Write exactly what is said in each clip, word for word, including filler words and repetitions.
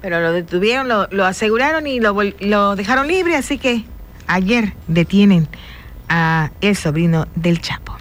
Pero lo detuvieron, lo, lo aseguraron y lo, lo dejaron libre, así que ayer detienen a el sobrino del Chapo.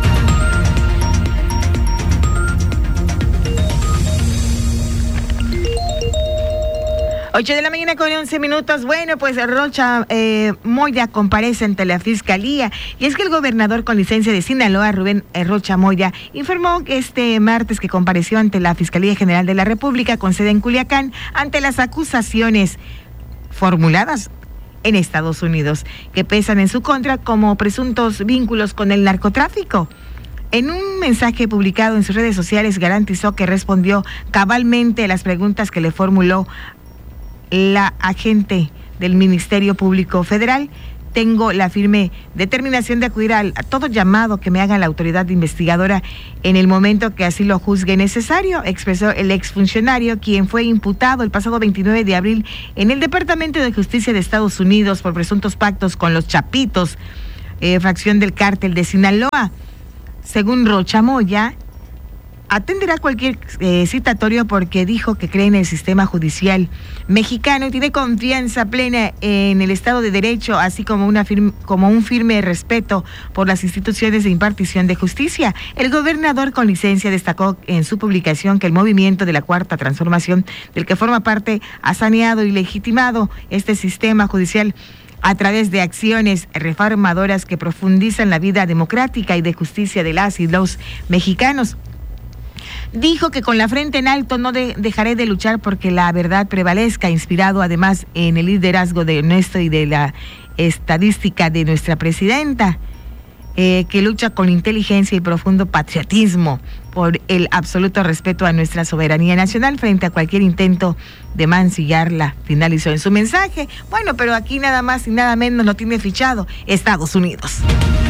ocho de la mañana con once minutos. Bueno, pues Rocha eh, Moya comparece ante la Fiscalía. Y es que el gobernador con licencia de Sinaloa, Rubén eh, Rocha Moya, informó que este martes que compareció ante la Fiscalía General de la República con sede en Culiacán ante las acusaciones formuladas en Estados Unidos que pesan en su contra como presuntos vínculos con el narcotráfico. En un mensaje publicado en sus redes sociales garantizó que respondió cabalmente a las preguntas que le formuló la agente del Ministerio Público Federal. Tengo la firme determinación de acudir a, a todo llamado que me haga la autoridad investigadora en el momento que así lo juzgue necesario, expresó el exfuncionario, quien fue imputado el pasado veintinueve de abril en el Departamento de Justicia de Estados Unidos por presuntos pactos con los Chapitos, eh, fracción del cártel de Sinaloa. Según Rocha Moya, atenderá cualquier eh, citatorio porque dijo que cree en el sistema judicial mexicano y tiene confianza plena en el Estado de Derecho, así como, una firme, como un firme respeto por las instituciones de impartición de justicia. El gobernador con licencia destacó en su publicación que el movimiento de la Cuarta Transformación, del que forma parte, ha saneado y legitimado este sistema judicial a través de acciones reformadoras que profundizan la vida democrática y de justicia de las y los mexicanos. Dijo que con la frente en alto no de, dejaré de luchar porque la verdad prevalezca, inspirado además en el liderazgo de nuestro y de la estadística de nuestra presidenta, eh, que lucha con inteligencia y profundo patriotismo por el absoluto respeto a nuestra soberanía nacional frente a cualquier intento de mancillarla, finalizó en su mensaje. Bueno, pero aquí nada más y nada menos lo tiene fichado Estados Unidos.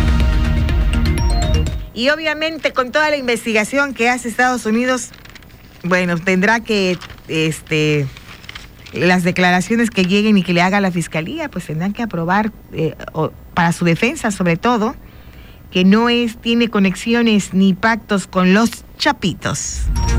Y obviamente con toda la investigación que hace Estados Unidos, bueno, tendrá que, este, las declaraciones que lleguen y que le haga la Fiscalía, pues tendrán que aprobar, eh, o, para su defensa sobre todo, que no es, tiene conexiones ni pactos con los Chapitos.